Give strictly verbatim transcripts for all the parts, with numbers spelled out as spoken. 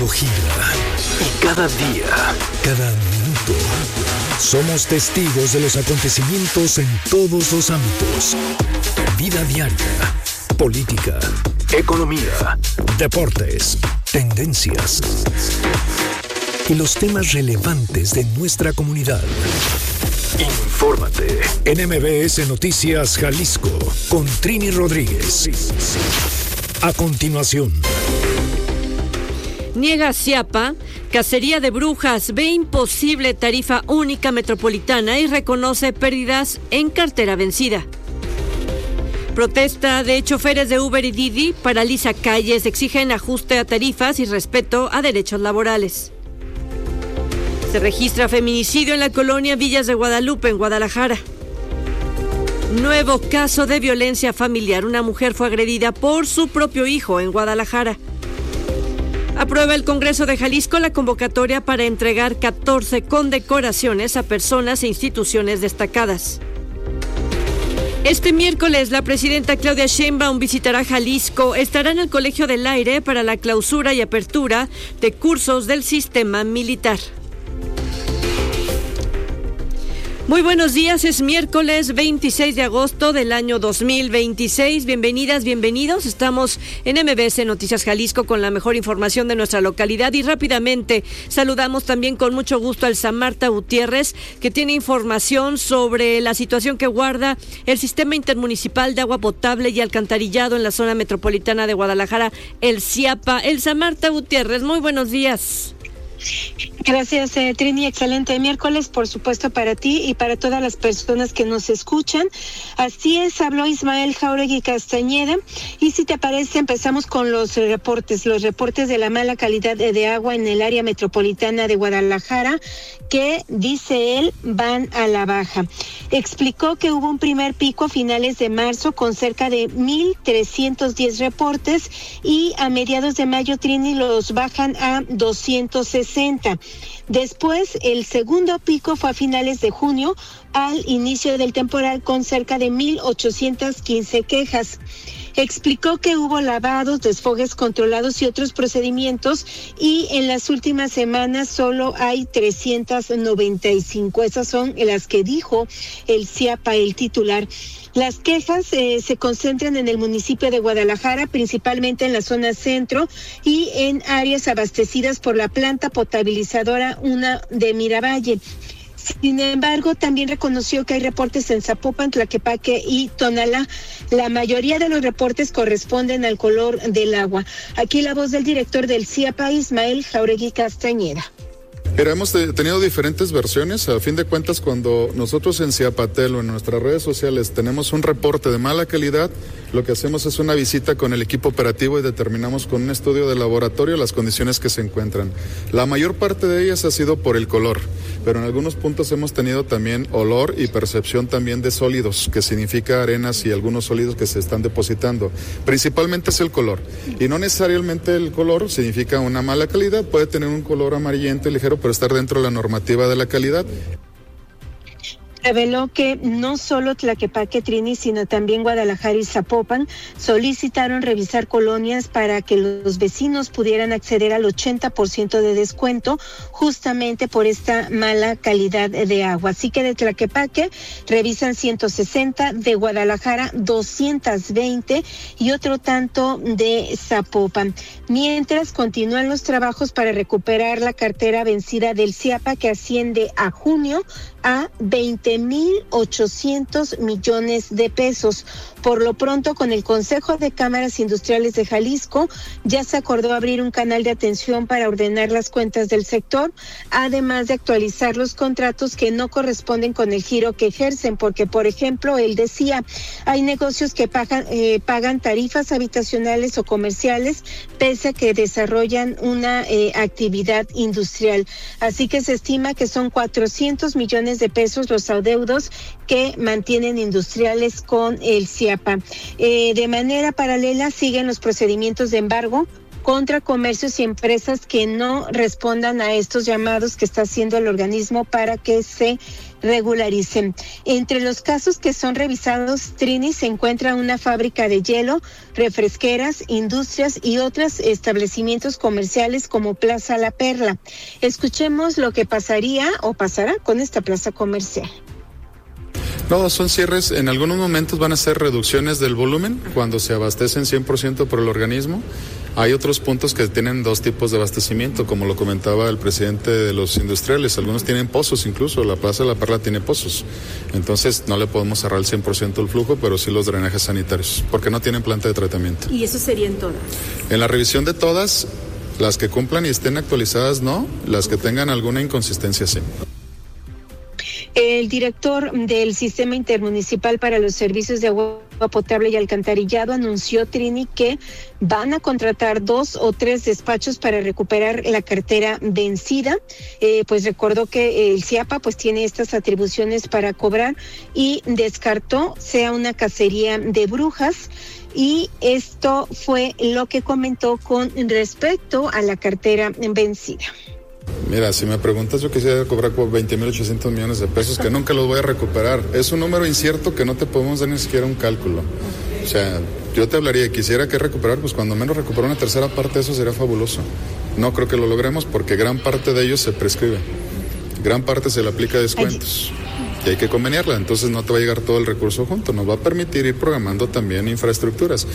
mundo gira y cada día, cada minuto, somos testigos de los acontecimientos en todos los ámbitos. Vida diaria, política, economía, deportes, tendencias y los temas relevantes de nuestra comunidad. Infórmate en M B S Noticias Jalisco con Trini Rodríguez. A continuación. Niega Ciapa, cacería de brujas, ve imposible tarifa única metropolitana y reconoce pérdidas en cartera vencida. Protesta de choferes de Uber y Didi, paraliza calles, exigen ajuste a tarifas y respeto a derechos laborales. Se registra feminicidio en la colonia Villas de Guadalupe, en Guadalajara. Nuevo caso de violencia familiar. Una mujer fue agredida por su propio hijo en Guadalajara. Aprueba el Congreso de Jalisco la convocatoria para entregar catorce condecoraciones a personas e instituciones destacadas. Este miércoles, la presidenta Claudia Sheinbaum visitará Jalisco. Estará en el Colegio del Aire para la clausura y apertura de cursos del sistema militar. Muy buenos días, es miércoles veintiséis de agosto del año dos mil veintiséis. Bienvenidas, bienvenidos. Estamos en M B S Noticias Jalisco con la mejor información de nuestra localidad y rápidamente saludamos también con mucho gusto al Samarta Gutiérrez, que tiene información sobre la situación que guarda el Sistema Intermunicipal de Agua Potable y Alcantarillado en la zona metropolitana de Guadalajara, el CIAPA. El Samarta Gutiérrez, muy buenos días. Gracias, eh, Trini. Excelente miércoles, por supuesto, para ti y para todas las personas que nos escuchan. Así es, habló Ismael Jáuregui Castañeda. Y si te parece, empezamos con los reportes, los reportes de la mala calidad de, de agua en el área metropolitana de Guadalajara, que, dice él, van a la baja. Explicó que hubo un primer pico a finales de marzo con cerca de mil trescientos diez reportes y a mediados de mayo, Trini, los bajan a doscientos sesenta. Después, el segundo pico fue a finales de junio, al inicio del temporal, con cerca de mil ochocientas quince quejas. Explicó que hubo lavados, desfogues controlados y otros procedimientos y en las últimas semanas solo hay trescientas noventa y cinco. Esas son las que dijo el CIAPA, el titular. Las quejas eh, se concentran en el municipio de Guadalajara, principalmente en la zona centro y en áreas abastecidas por la planta potabilizadora una de Miravalle. Sin embargo, también reconoció que hay reportes en Zapopan, Tlaquepaque y Tonalá. La mayoría de los reportes corresponden al color del agua. Aquí la voz del director del CIAPA, Ismael Jáuregui Castañeda. Mira, hemos tenido diferentes versiones. A fin de cuentas, cuando nosotros en Ciapatel o en nuestras redes sociales tenemos un reporte de mala calidad, lo que hacemos es una visita con el equipo operativo y determinamos con un estudio de laboratorio las condiciones que se encuentran. La mayor parte de ellas ha sido por el color, pero en algunos puntos hemos tenido también olor y percepción también de sólidos, que significa arenas y algunos sólidos que se están depositando. Principalmente es el color, y no necesariamente el color significa una mala calidad, puede tener un color amarillento ligero, pero estar dentro de la normativa de la calidad. Reveló que no solo Tlaquepaque, Trini, sino también Guadalajara y Zapopan solicitaron revisar colonias para que los vecinos pudieran acceder al ochenta por ciento de descuento justamente por esta mala calidad de agua. Así que de Tlaquepaque revisan ciento sesenta, de Guadalajara doscientos veinte y otro tanto de Zapopan. Mientras continúan los trabajos para recuperar la cartera vencida del CIAPA, que asciende a junio a veinte mil ochocientos millones de pesos. Por lo pronto, con el Consejo de Cámaras Industriales de Jalisco, ya se acordó abrir un canal de atención para ordenar las cuentas del sector, además de actualizar los contratos que no corresponden con el giro que ejercen, porque, por ejemplo, él decía, hay negocios que pagan, eh, pagan tarifas habitacionales o comerciales, pese a que desarrollan una eh, actividad industrial. Así que se estima que son cuatrocientos millones de pesos los adeudos que mantienen industriales con el CIAPA. Eh, de manera paralela siguen los procedimientos de embargo contra comercios y empresas que no respondan a estos llamados que está haciendo el organismo para que se regularicen. Entre los casos que son revisados, Trini, se encuentra una fábrica de hielo, refresqueras, industrias y otros establecimientos comerciales como Plaza La Perla. Escuchemos lo que pasaría o pasará con esta plaza comercial. No, son cierres, en algunos momentos van a ser reducciones del volumen cuando se abastecen cien por ciento por el organismo. Hay otros puntos que tienen dos tipos de abastecimiento, como lo comentaba el presidente de los industriales. Algunos tienen pozos incluso, la Plaza de la Perla tiene pozos. Entonces no le podemos cerrar el cien por ciento el flujo, pero sí los drenajes sanitarios, porque no tienen planta de tratamiento. ¿Y eso sería en todas? En la revisión de todas, las que cumplan y estén actualizadas no, las que tengan alguna inconsistencia sí. El director del Sistema Intermunicipal para los Servicios de Agua Potable y Alcantarillado anunció, Trini, que van a contratar dos o tres despachos para recuperar la cartera vencida. Eh, pues recordó que el CIAPA pues tiene estas atribuciones para cobrar y descartó sea una cacería de brujas. Y esto fue lo que comentó con respecto a la cartera vencida. Mira, si me preguntas, yo quisiera cobrar como veinte mil ochocientos millones de pesos que nunca los voy a recuperar. Es un número incierto que no te podemos dar ni siquiera un cálculo. O sea, yo te hablaría, quisiera que recuperar, pues cuando menos recuperar una tercera parte de eso sería fabuloso. No creo que lo logremos porque gran parte de ellos se prescribe. Gran parte se le aplica descuentos. Y hay que conveniarla, entonces no te va a llegar todo el recurso junto. Nos va a permitir ir programando también infraestructuras.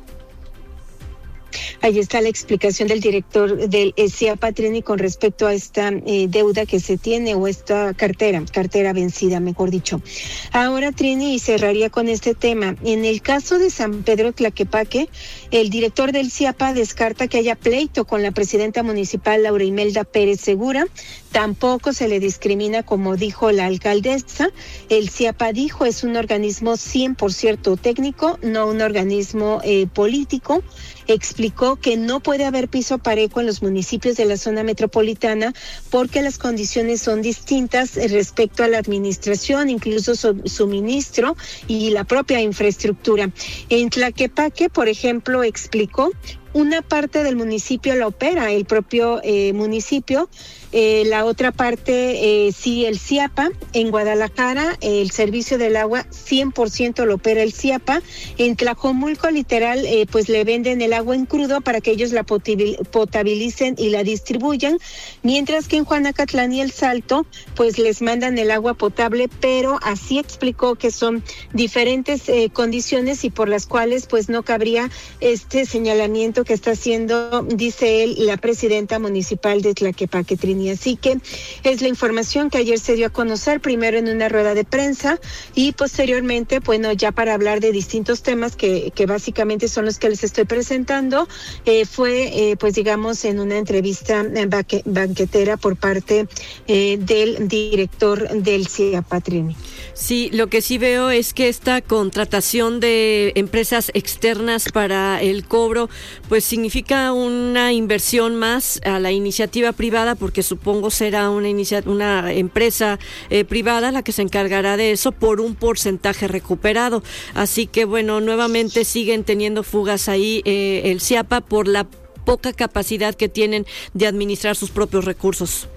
Ahí está la explicación del director del CIAPA, Trini, con respecto a esta eh, deuda que se tiene o esta cartera, cartera vencida, mejor dicho. Ahora, Trini, y cerraría con este tema. En el caso de San Pedro Tlaquepaque, el director del CIAPA descarta que haya pleito con la presidenta municipal, Laura Imelda Pérez Segura. Tampoco se le discrimina, como dijo la alcaldesa. El CIAPA dijo es un organismo cien por ciento técnico, no un organismo eh, político. Explicó que no puede haber piso parejo en los municipios de la zona metropolitana porque las condiciones son distintas respecto a la administración, incluso su suministro y la propia infraestructura. En Tlaquepaque, por ejemplo, explicó, una parte del municipio la opera el propio eh, municipio, eh, la otra parte eh, sí el CIAPA. En Guadalajara el servicio del agua cien por ciento lo opera el CIAPA. En Tlajomulco literal eh, pues le venden el agua en crudo para que ellos la potabilicen y la distribuyan, mientras que en Juanacatlán y El Salto pues les mandan el agua potable, pero así explicó que son diferentes eh, condiciones y por las cuales pues no cabría este señalamiento que está haciendo, dice él, la presidenta municipal de Tlaquepaque, Trini. Así que es la información que ayer se dio a conocer, primero en una rueda de prensa y posteriormente, bueno, ya para hablar de distintos temas que, que básicamente son los que les estoy presentando, eh, fue, eh, pues digamos, en una entrevista banque, banquetera por parte eh, del director del CIAPA, Trini. Sí, lo que sí veo es que esta contratación de empresas externas para el cobro, pues significa una inversión más a la iniciativa privada, porque supongo será una inicia- una empresa eh, privada la que se encargará de eso por un porcentaje recuperado. Así que bueno, nuevamente siguen teniendo fugas ahí eh, el CIAPA por la poca capacidad que tienen de administrar sus propios recursos.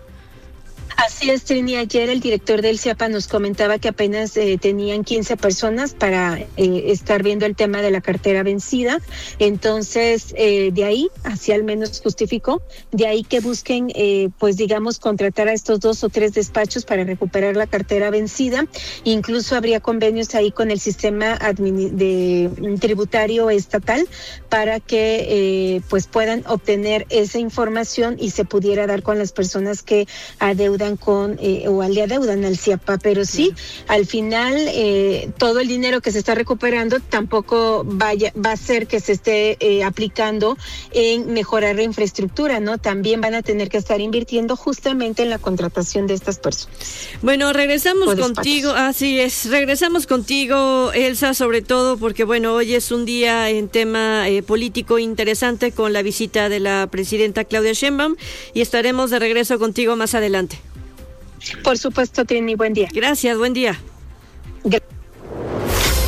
Así es, Trini. Ayer el director del CIAPA nos comentaba que apenas eh, tenían quince personas para eh, estar viendo el tema de la cartera vencida. Entonces, eh, de ahí, así al menos justificó, de ahí que busquen, eh, pues digamos, contratar a estos dos o tres despachos para recuperar la cartera vencida. Incluso habría convenios ahí con el sistema admin- de tributario estatal para que eh, pues puedan obtener esa información y se pudiera dar con las personas que adeudan con eh, o le adeudan al CIAPA, pero sí, al final eh, todo el dinero que se está recuperando tampoco vaya va a ser que se esté eh, aplicando en mejorar la infraestructura, ¿no? También van a tener que estar invirtiendo justamente en la contratación de estas personas. Bueno, regresamos contigo, así es, regresamos contigo, Elsa, sobre todo porque bueno, hoy es un día en tema eh, político interesante con la visita de la presidenta Claudia Sheinbaum y estaremos de regreso contigo más adelante. Por supuesto, Trini, buen día. Gracias, buen día.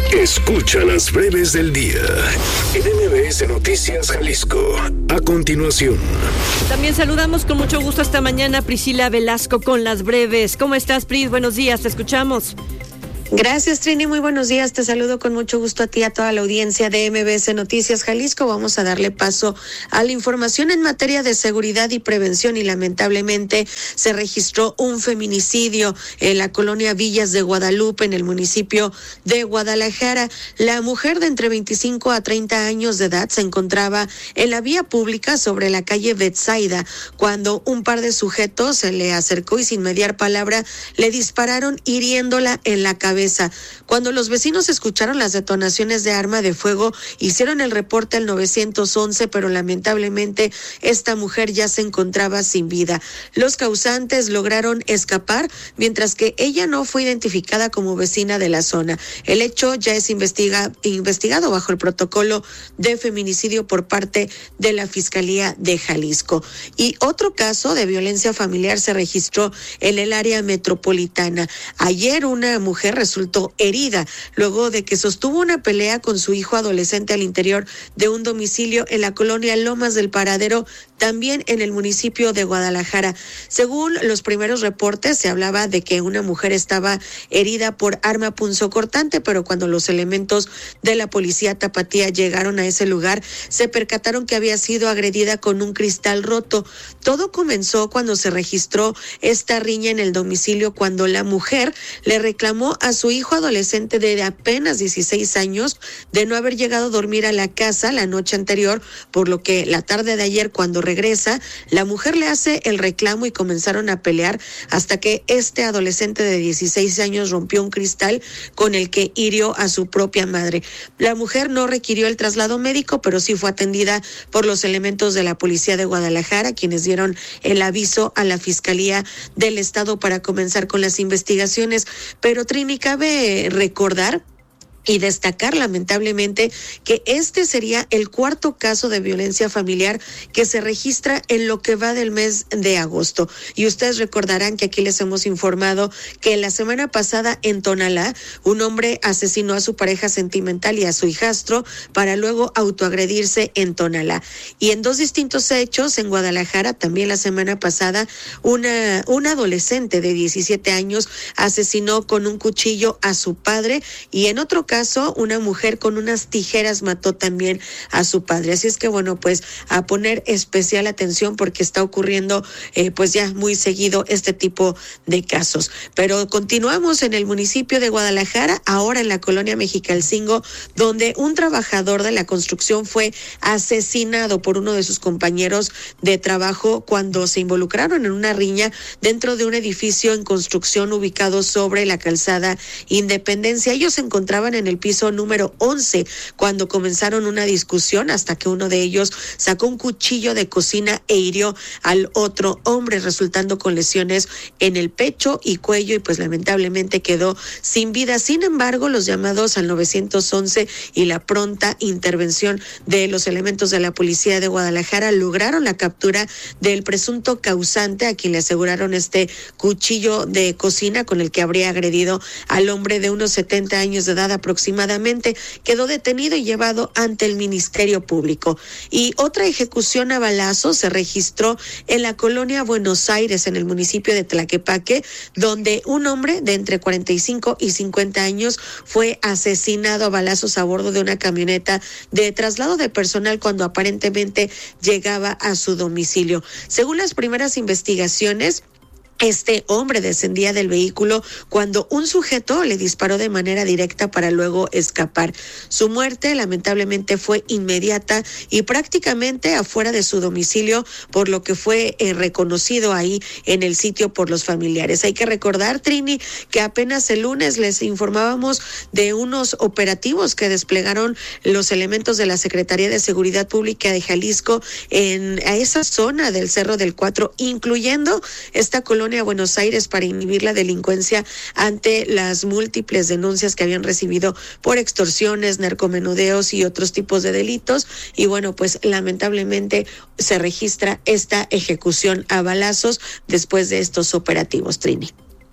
Escucha las breves del día en M B S Noticias Jalisco. A continuación. También saludamos con mucho gusto esta mañana a Priscila Velasco con las breves. ¿Cómo estás, Pris? Buenos días, te escuchamos. Gracias, Trini. Muy buenos días. Te saludo con mucho gusto a ti y a toda la audiencia de M B S Noticias Jalisco. Vamos a darle paso a la información en materia de seguridad y prevención y lamentablemente se registró un feminicidio en la colonia Villas de Guadalupe, en el municipio de Guadalajara. La mujer de entre veinticinco a treinta años de edad se encontraba en la vía pública sobre la calle Betsaida cuando un par de sujetos se le acercó y sin mediar palabra le dispararon hiriéndola en la cabeza. Cuando los vecinos escucharon las detonaciones de arma de fuego, hicieron el reporte al nueve once, pero lamentablemente esta mujer ya se encontraba sin vida. Los causantes lograron escapar, mientras que ella no fue identificada como vecina de la zona. El hecho ya es investiga, investigado bajo el protocolo de feminicidio por parte de la Fiscalía de Jalisco. Y otro caso de violencia familiar se registró en el área metropolitana. Ayer una mujer resultó herida luego de que sostuvo una pelea con su hijo adolescente al interior de un domicilio en la colonia Lomas del Paradero, también en el municipio de Guadalajara. Según los primeros reportes, se hablaba de que una mujer estaba herida por arma punzocortante, pero cuando los elementos de la policía tapatía llegaron a ese lugar, se percataron que había sido agredida con un cristal roto. Todo comenzó cuando se registró esta riña en el domicilio, cuando la mujer le reclamó a su hijo adolescente de apenas dieciséis años de no haber llegado a dormir a la casa la noche anterior, por lo que la tarde de ayer, cuando regresa, la mujer le hace el reclamo y comenzaron a pelear hasta que este adolescente de dieciséis años rompió un cristal con el que hirió a su propia madre. La mujer no requirió el traslado médico, pero sí fue atendida por los elementos de la policía de Guadalajara, quienes dieron el aviso a la Fiscalía del Estado para comenzar con las investigaciones. Pero Trini, cabe recordar y destacar lamentablemente que este sería el cuarto caso de violencia familiar que se registra en lo que va del mes de agosto. Y ustedes recordarán que aquí les hemos informado que la semana pasada en Tonalá, un hombre asesinó a su pareja sentimental y a su hijastro para luego autoagredirse en Tonalá. Y en dos distintos hechos en Guadalajara, también la semana pasada, una, una adolescente de diecisiete años asesinó con un cuchillo a su padre, y en otro caso caso, una mujer con unas tijeras mató también a su padre. Así es que bueno, pues a poner especial atención porque está ocurriendo eh, pues ya muy seguido este tipo de casos. Pero continuamos en el municipio de Guadalajara, ahora en la colonia Mexicalcingo, donde un trabajador de la construcción fue asesinado por uno de sus compañeros de trabajo cuando se involucraron en una riña dentro de un edificio en construcción ubicado sobre la calzada Independencia. Ellos se encontraban en el piso número once cuando comenzaron una discusión hasta que uno de ellos sacó un cuchillo de cocina e hirió al otro hombre, resultando con lesiones en el pecho y cuello, y pues lamentablemente quedó sin vida. Sin embargo, los llamados al nueve once y la pronta intervención de los elementos de la policía de Guadalajara lograron la captura del presunto causante, a quien le aseguraron este cuchillo de cocina con el que habría agredido al hombre de unos setenta años de edad aproximadamente. Quedó detenido y llevado ante el Ministerio Público. Y otra ejecución a balazos se registró en la colonia Buenos Aires, en el municipio de Tlaquepaque, donde un hombre de entre cuarenta y cinco y cincuenta años fue asesinado a balazos a bordo de una camioneta de traslado de personal cuando aparentemente llegaba a su domicilio. Según las primeras investigaciones, este hombre descendía del vehículo cuando un sujeto le disparó de manera directa para luego escapar. Su muerte lamentablemente fue inmediata y prácticamente afuera de su domicilio, por lo que fue eh, reconocido ahí en el sitio por los familiares. Hay que recordar, Trini, que apenas el lunes les informábamos de unos operativos que desplegaron los elementos de la Secretaría de Seguridad Pública de Jalisco en a esa zona del Cerro del Cuatro, incluyendo esta colonia a Buenos Aires, para inhibir la delincuencia ante las múltiples denuncias que habían recibido por extorsiones, narcomenudeos y otros tipos de delitos. Y bueno, pues lamentablemente se registra esta ejecución a balazos después de estos operativos, Trini.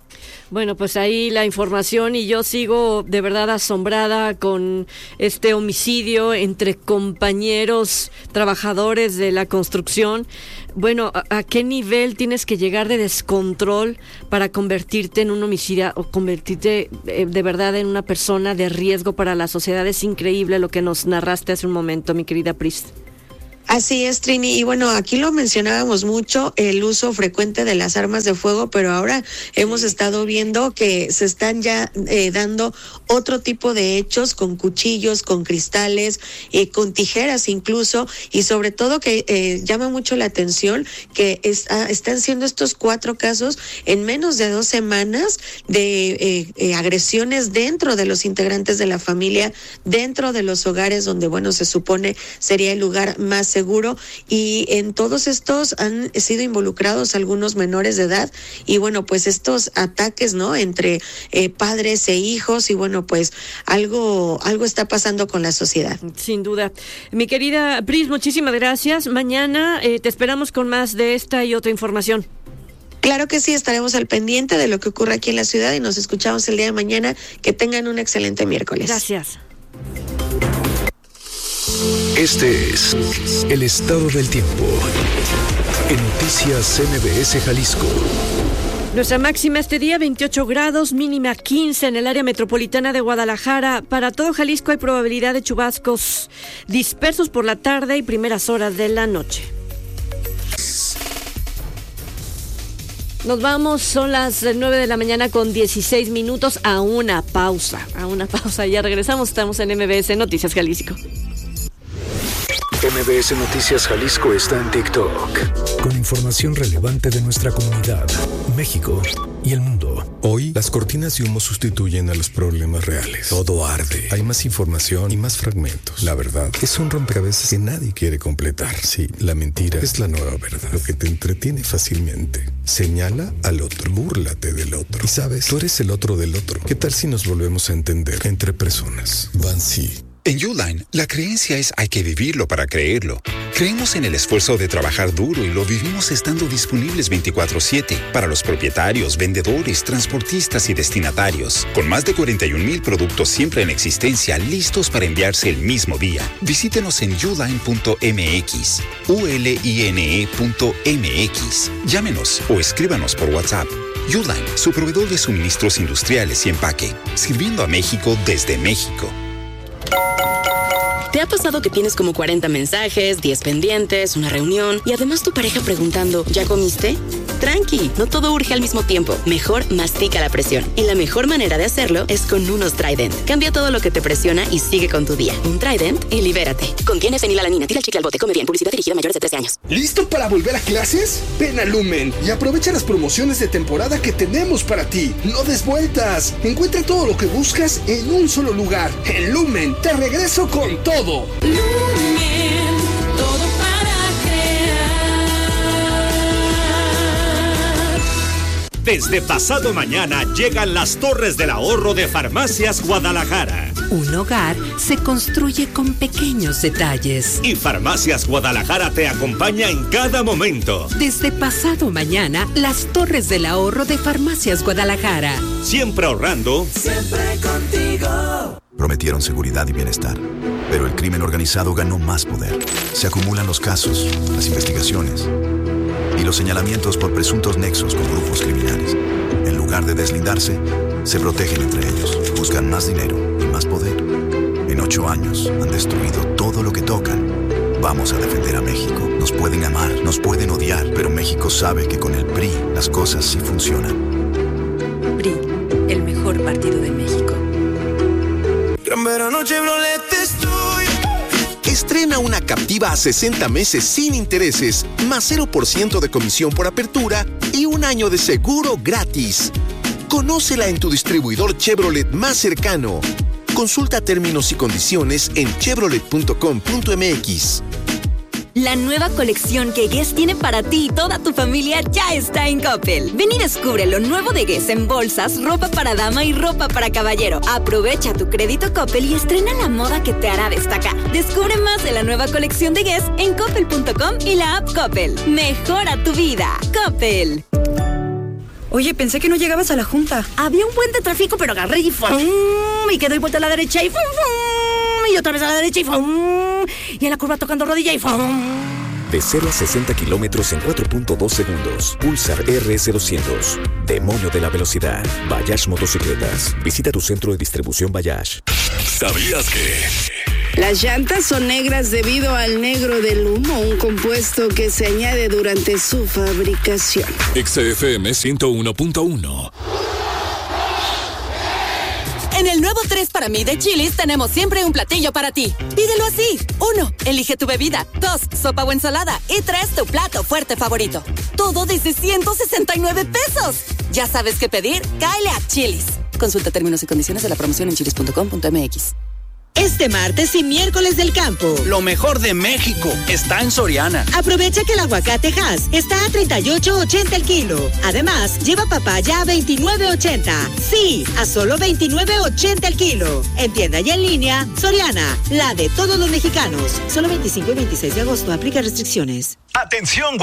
Bueno, pues ahí la información y yo sigo de verdad asombrada con este homicidio entre compañeros trabajadores de la construcción. Bueno, ¿a, a qué nivel tienes que llegar de descontrol para convertirte en un homicida o convertirte eh, de verdad en una persona de riesgo para la sociedad? Es increíble lo que nos narraste hace un momento, mi querida Pris. Así es, Trini, y bueno, aquí lo mencionábamos mucho, el uso frecuente de las armas de fuego, pero ahora hemos estado viendo que se están ya eh, dando otro tipo de hechos con cuchillos, con cristales, eh, con tijeras incluso, y sobre todo que eh, llama mucho la atención que es, ah, están siendo estos cuatro casos en menos de dos semanas de eh, eh, agresiones dentro de los integrantes de la familia, dentro de los hogares donde, bueno, se supone sería el lugar más seguro, y en todos estos han sido involucrados algunos menores de edad, y bueno, pues estos ataques, ¿no?, entre eh, padres e hijos, y bueno, pues algo algo está pasando con la sociedad. Sin duda. Mi querida Pris, muchísimas gracias. Mañana eh, te esperamos con más de esta y otra información. Claro que sí, estaremos al pendiente de lo que ocurre aquí en la ciudad y nos escuchamos el día de mañana. Que tengan un excelente miércoles. Gracias. Este es el estado del tiempo en Noticias M B S Jalisco. Nuestra máxima este día veintiocho grados, mínima quince en el área metropolitana de Guadalajara. Para todo Jalisco hay probabilidad de chubascos dispersos por la tarde y primeras horas de la noche. Nos vamos, son las nueve de la mañana con dieciséis minutos, a una pausa, a una pausa. Ya regresamos, estamos en M B S Noticias Jalisco. M B S Noticias Jalisco está en TikTok, con información relevante de nuestra comunidad, México y el mundo. Hoy, las cortinas de humo sustituyen a los problemas reales. Todo arde. Hay más información y más fragmentos. La verdad es un rompecabezas que nadie quiere completar. Sí, la mentira es la nueva verdad. Lo que te entretiene fácilmente. Señala al otro. Búrlate del otro. Y sabes, tú eres el otro del otro. ¿Qué tal si nos volvemos a entender entre personas? Bansi. En Uline, la creencia es hay que vivirlo para creerlo. Creemos en el esfuerzo de trabajar duro y lo vivimos estando disponibles veinticuatro siete para los propietarios, vendedores, transportistas y destinatarios. Con más de cuarenta y un mil productos siempre en existencia, listos para enviarse el mismo día. Visítenos en uline punto m x, u l i n e punto m x. Llámenos o escríbanos por WhatsApp. Uline, su proveedor de suministros industriales y empaque, sirviendo a México desde México. ¿Te ha pasado que tienes como cuarenta mensajes, diez pendientes, una reunión y además tu pareja preguntando, ¿ya comiste? Tranqui, no todo urge al mismo tiempo. Mejor mastica la presión. Y la mejor manera de hacerlo es con unos Trident. Cambia todo lo que te presiona y sigue con tu día. Un Trident y libérate. Contiene fenilalanina. Tira el chicle al bote. Come bien. Publicidad dirigida a mayores de trece años. ¿Listo para volver a clases? Ven a Lumen y aprovecha las promociones de temporada que tenemos para ti. No des vueltas. Encuentra todo lo que buscas en un solo lugar. En Lumen, te regreso con todo. Lumen, todo para crear. Desde pasado mañana llegan las Torres del Ahorro de Farmacias Guadalajara. Un hogar se construye con pequeños detalles. Y Farmacias Guadalajara te acompaña en cada momento. Desde pasado mañana, las Torres del Ahorro de Farmacias Guadalajara. Siempre ahorrando. Siempre contigo. Prometieron seguridad y bienestar, pero el crimen organizado ganó más poder. Se acumulan los casos, las investigaciones y los señalamientos por presuntos nexos con grupos criminales. En lugar de deslindarse, se protegen entre ellos, buscan más dinero y más poder. En ocho años han destruido todo lo que tocan. Vamos a defender a México. Nos pueden amar, nos pueden odiar, pero México sabe que con el P R I las cosas sí funcionan. P R I, el mejor partido de México. Gran verano Chevrolet estoy. Estrena una Captiva a sesenta meses sin intereses, más cero por ciento de comisión por apertura y un año de seguro gratis. Conócela en tu distribuidor Chevrolet más cercano. Consulta términos y condiciones en chevrolet punto com punto m x. La nueva colección que Guess tiene para ti y toda tu familia ya está en Coppel. Ven y descubre lo nuevo de Guess en bolsas, ropa para dama y ropa para caballero. Aprovecha tu crédito Coppel y estrena la moda que te hará destacar. Descubre más de la nueva colección de Guess en coppel punto com y la app Coppel. Mejora tu vida. Coppel. Oye, pensé que no llegabas a la junta. Había un buen de tráfico, pero agarré y ¡fum! Y quedé vuelta a la derecha y ¡fum, fum! Y otra vez a la derecha y ¡fum! Y en la curva tocando rodilla y ¡fum! De cero a sesenta kilómetros en cuatro punto dos segundos. Pulsar R S doscientos. Demonio de la velocidad. Bayash Motocicletas. Visita tu centro de distribución Bayash. ¿Sabías que? Las llantas son negras debido al negro del humo, un compuesto que se añade durante su fabricación. X F M ciento uno punto uno. En el nuevo tres para mí de Chili's tenemos siempre un platillo para ti. Pídelo así. Uno, elige tu bebida. Dos, sopa o ensalada. Y tres, tu plato fuerte favorito. Todo desde ciento sesenta y nueve pesos. ¿Ya sabes qué pedir? Cáele a Chili's. Consulta términos y condiciones de la promoción en chilis punto com punto m x. Este martes y miércoles del campo. Lo mejor de México está en Soriana. Aprovecha que el aguacate Hass está a treinta y ocho ochenta el kilo. Además, lleva papaya a veintinueve ochenta. Sí, a solo veintinueve ochenta el kilo. En tienda y en línea, Soriana, la de todos los mexicanos. Solo veinticinco y veintiséis de agosto, aplica restricciones. Atención,